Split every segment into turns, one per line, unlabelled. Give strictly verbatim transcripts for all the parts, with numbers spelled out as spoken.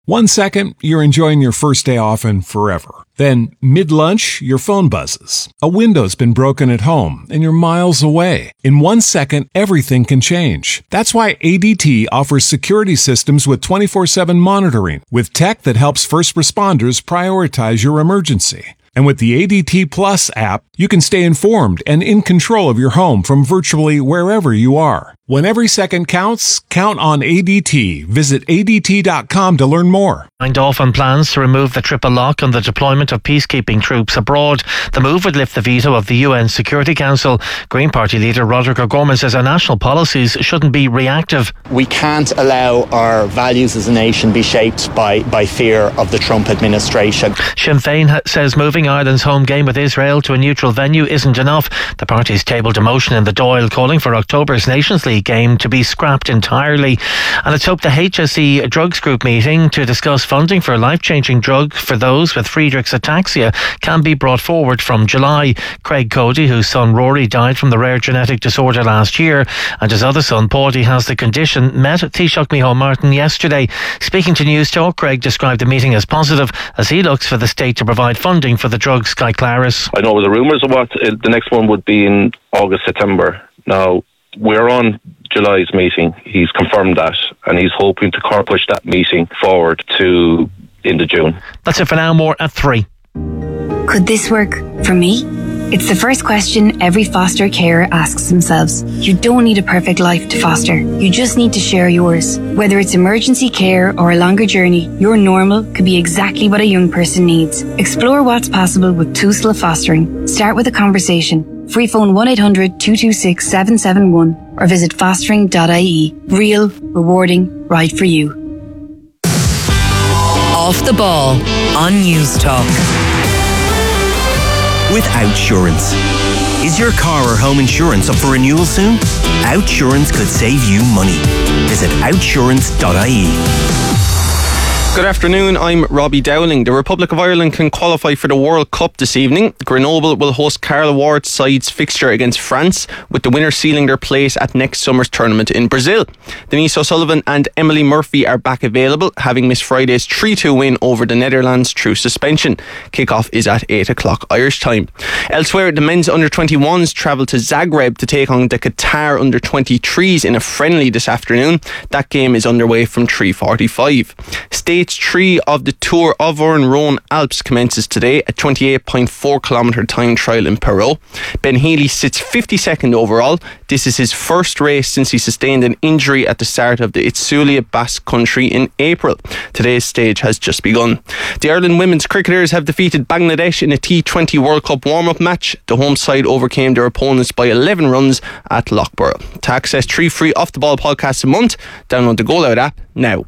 One second, you're enjoying your first day off and forever. Then, mid-lunch, your phone buzzes. A window's been broken at home and you're miles away. In one second, everything can change. That's why A D T offers security systems with twenty-four seven monitoring, with tech that helps first responders prioritize your emergency. And with the A D T Plus app, you can stay informed and in control of your home from virtually wherever you are. When every second counts, count on A D T. Visit A D T dot com to learn more.
Signed off on plans to remove the triple lock on the deployment of peacekeeping troops abroad. The move would lift the veto of the U N Security Council. Green Party leader Roderick O'Gorman says our national policies shouldn't be reactive.
We can't allow our values as a nation be shaped by, by fear of the Trump administration.
Sinn Féin ha- says moving Ireland's home game with Israel to a neutral venue isn't enough. The party's tabled a motion in the Dáil calling for October's Nations League game to be scrapped entirely. And it's hoped the H S E Drugs Group meeting to discuss funding for a life-changing drug for those with Friedreich's ataxia can be brought forward from July. Craig Cody, whose son Rory died from the rare genetic disorder last year, and his other son Paudie has the condition, met Taoiseach Micheál Martin yesterday. Speaking to News Talk, Craig described the meeting as positive as he looks for the state to provide funding for the drug Skyclarys.
I know the rumours of what uh, the next one would be in August, September. Now, we're on July's meeting. He's confirmed that, and he's hoping to push that meeting forward to into June.
That's it for now. More at three.
Could this work for me? It's the first question every foster carer asks themselves. You don't need a perfect life to foster. You just need to share yours. Whether it's emergency care or a longer journey, your normal could be exactly what a young person needs. Explore what's possible with Tusla Fostering. Start with a conversation. Free phone one eight hundred two two six seven seven one or visit fostering dot I E. Real, rewarding, right for you.
Off the Ball on News Talk.
With Outsurance. Is your car or home insurance up for renewal soon? Outsurance could save you money. Visit outsurance dot I E.
Good afternoon, I'm Robbie Dowling. The Republic of Ireland can qualify for the World Cup this evening. Grenoble will host Carl Ward's side's fixture against France, with the winner sealing their place at next summer's tournament in Brazil. Denise O'Sullivan and Emily Murphy are back available, having missed Friday's three two win over the Netherlands through suspension. Kick-off is at eight o'clock Irish time. Elsewhere, the men's under twenty-ones travel to Zagreb to take on the Qatar under twenty-threes in a friendly this afternoon. That game is underway from three forty-five. Stage three of the Tour of Rhone Alps commences today, a twenty-eight point four kilometre time trial in Perrault. Ben Healy sits fifty-second overall. This is his first race since he sustained an injury at the start of the Itzulia Basque Country in April. Today's stage has just begun. The Ireland women's cricketers have defeated Bangladesh in a T twenty World Cup warm-up match. The home side overcame their opponents by eleven runs at Loughborough. To access three free Off the Ball podcasts a month, download the Go Loud app now.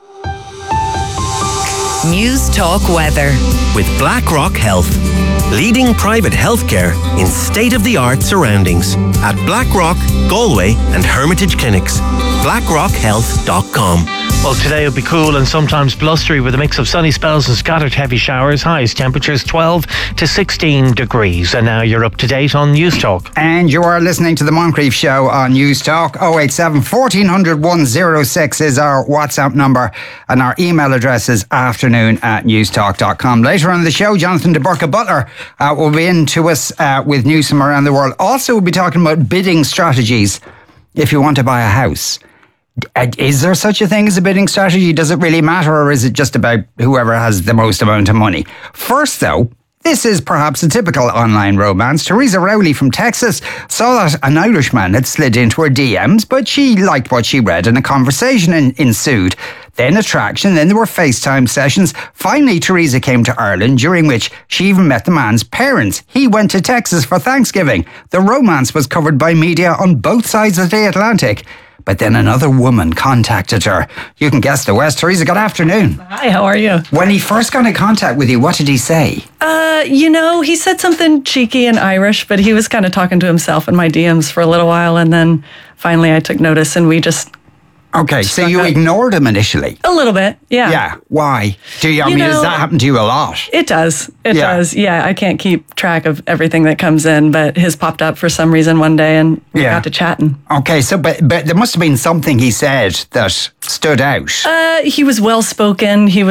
News Talk weather.
With BlackRock Health. Leading private healthcare in state-of-the-art surroundings. At BlackRock, Galway and Hermitage Clinics. blackrock health dot com.
Well, today will be cool and sometimes blustery with a mix of sunny spells and scattered heavy showers. Highest temperatures twelve to sixteen degrees. And now you're up to date on News Talk.
And you are listening to the Moncrief Show on News Talk. oh eight seven, one four zero zero, one zero six is our WhatsApp number, and our email address is afternoon at newstalk dot com. Later on in the show, Jonathan de Burka Butler uh, will be in to us uh, with news from around the world. Also, we'll be talking about bidding strategies if you want to buy a house. Is there such a thing as a bidding strategy? Does it really matter, or is it just about whoever has the most amount of money? First, though, this is perhaps a typical online romance. Teresa Rowley from Texas saw that an Irishman had slid into her D Ms, but she liked what she read and a conversation in- ensued. Then attraction, then there were FaceTime sessions. Finally, Teresa came to Ireland, during which she even met the man's parents. He went to Texas for Thanksgiving. The romance was covered by media on both sides of the Atlantic. But then another woman contacted her. You can guess the West. Teresa, good afternoon.
Hi, how are you?
When he first got in contact with you, what did he say?
Uh, you know, he said something cheeky and Irish, but he was kind of talking to himself in my D Ms for a little while, and then finally I took notice and we just
Okay, so
struck
you
up.
ignored him initially.
A little bit, yeah.
Yeah. Why? Do you? I
You
mean, does
know-
that happen to you a lot?
It does. It
Yeah.
does. Yeah, I can't keep track of everything that comes in, but his popped up for some reason one day, and we
Yeah.
got to chatting.
Okay, so but but there must have been something he said that stood out.
Uh, he was well spoken. He was